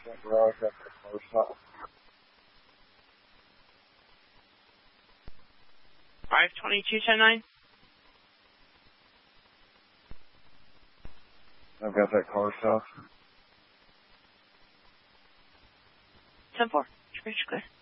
that garage after the car stop. 522-10-9. I've got that car stop. 10-4. Clear.